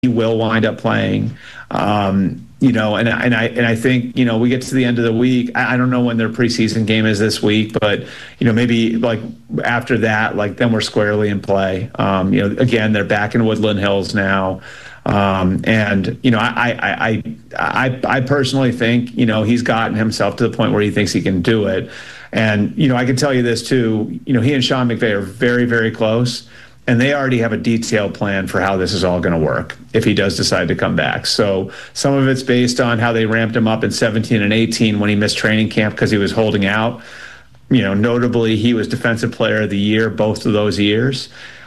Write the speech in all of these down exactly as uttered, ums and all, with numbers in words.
he will wind up playing. Um, you know, and and I and I think, you know, we get to the end of the week. I, I don't know when their preseason game is this week, but you know, maybe like after that, like then we're squarely in play. Um, you know, again, they're back in Woodland Hills now. Um, and, you know, I, I, I, I, I personally think, you know, he's gotten himself to the point where he thinks he can do it. And, you know, I can tell you this too, you know, he and Sean McVay are very, very close, and they already have a detailed plan for how this is all going to work if he does decide to come back. So some of it's based on how they ramped him up in seventeen and eighteen when he missed training camp because he was holding out. You know, notably, he was Defensive Player of the Year both of those years.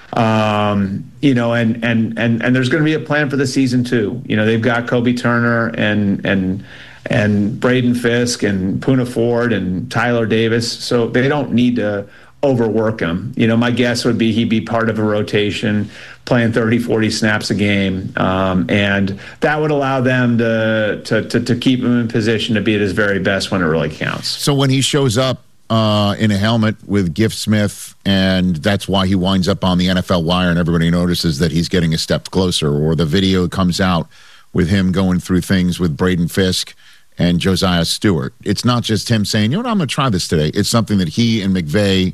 Um, you know, and, and, and, and there's going to be a plan for the season too. You know, they've got Kobe Turner and, and, and Braden Fisk and Poona Ford and Tyler Davis. So they don't need to overwork him. You know, my guess would be he'd be part of a rotation, playing thirty, forty snaps a game. Um, and that would allow them to, to, to, to keep him in position to be at his very best when it really counts. So when he shows up, Uh, in a helmet with Gift Smith, and that's why he winds up on the N F L wire, and everybody notices that he's getting a step closer, or the video comes out with him going through things with Braden Fisk and Josiah Stewart. It's not just him saying, you know what, I'm going to try this today. It's something that he and McVay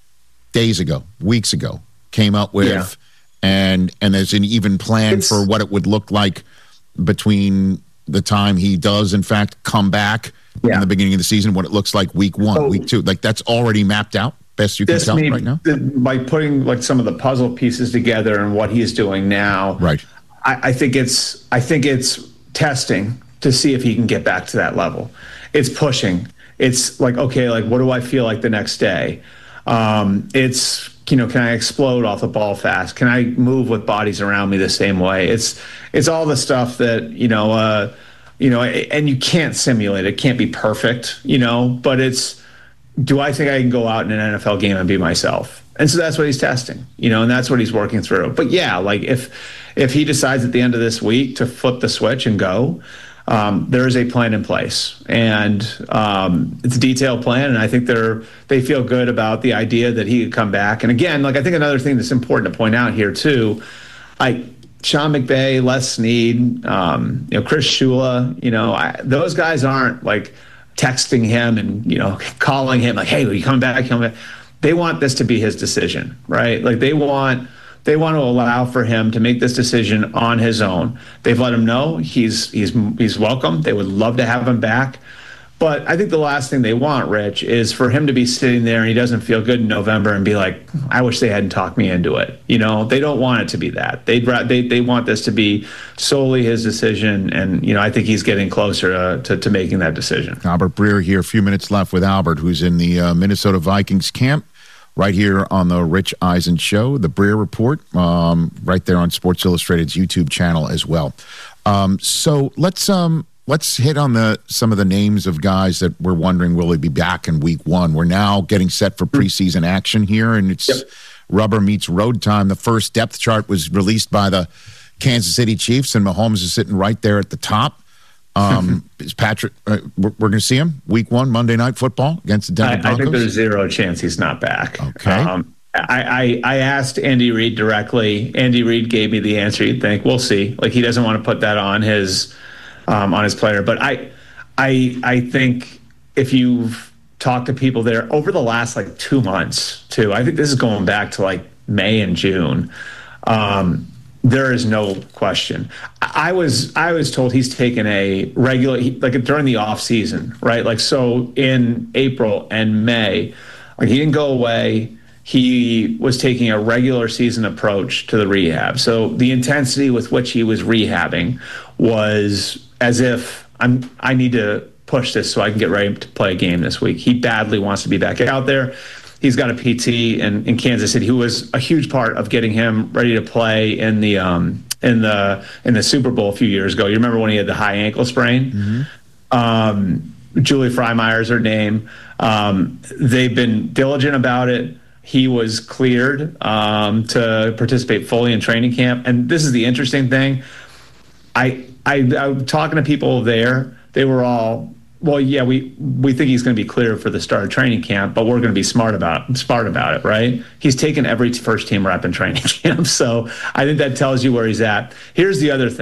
days ago, weeks ago, came up with, yeah. and and there's an even plan it's, for what it would look like between the time he does, in fact, come back yeah. in the beginning of the season, what it looks like week one, so, week two. Like, that's already mapped out, best you can tell may, right now? By putting, like, some of the puzzle pieces together and what he's doing now, right? I, I think it's I think it's testing to see if he can get back to that level. It's pushing. It's like, okay, like, what do I feel like the next day? Um, it's, you know, can I explode off the ball fast? Can I move with bodies around me the same way? It's it's all the stuff that, you know, uh, you know, and you can't simulate it. It can't be perfect, you know, but it's, do I think I can go out in an N F L game and be myself? And so that's what he's testing, you know, and that's what he's working through. But yeah, like if if he decides at the end of this week to flip the switch and go, um, there is a plan in place, and um, it's a detailed plan. And I think they're they feel good about the idea that he could come back. And again, like I think another thing that's important to point out here too, I. Sean McVay, Les Snead, um, you know, Chris Shula, you know, I, those guys aren't like texting him and, you know, calling him like, hey, are you coming back? Coming back? They want this to be his decision, right? Like they want they want to allow for him to make this decision on his own. They've let him know he's he's he's welcome. They would love to have him back. But I think the last thing they want, Rich, is for him to be sitting there and he doesn't feel good in November and be like, I wish they hadn't talked me into it. You know, they don't want it to be that. They'd they they want this to be solely his decision. And, you know, I think he's getting closer to, to, to making that decision. Albert Breer here, a few minutes left with Albert, who's in the uh, Minnesota Vikings camp right here on the Rich Eisen Show, the Breer Report, um, right there on Sports Illustrated's YouTube channel as well. Um, so let's... Um, Let's hit on the some of the names of guys that we're wondering, will he be back in week one? We're now getting set for preseason action here, and it's yep. rubber meets road time. The first depth chart was released by the Kansas City Chiefs, and Mahomes is sitting right there at the top. Um, is Patrick, uh, we're, we're going to see him week one, Monday Night Football against the Denver I, Broncos? I think there's zero chance he's not back. Okay. Um, I, I, I asked Andy Reid directly. Andy Reid gave me the answer you'd think. We'll see. Like, he doesn't want to put that on his... Um, on his player. But I, I, I think if you've talked to people there over the last like two months too, I think this is going back to like May and June. Um, there is no question. I was I was told he's taken a regular like during the off season, right? Like so in April and May, like he didn't go away. He was taking a regular season approach to the rehab. So the intensity with which he was rehabbing was as if I'm, I need to push this so I can get ready to play a game this week. He badly wants to be back out there. He's got a P T in, in Kansas City who was a huge part of getting him ready to play in the um, in the in the Super Bowl a few years ago. You remember when he had the high ankle sprain? Mm-hmm. Um, Julie Freimeyer is her name. Um, they've been diligent about it. He was cleared um, to participate fully in training camp. And this is the interesting thing. I, I, I'm talking to people there. They were all, well, yeah, we, we think he's going to be cleared for the start of training camp, but we're going to be smart about smart about it, right? He's taken every first team rep in training camp. So I think that tells you where he's at. Here's the other thing.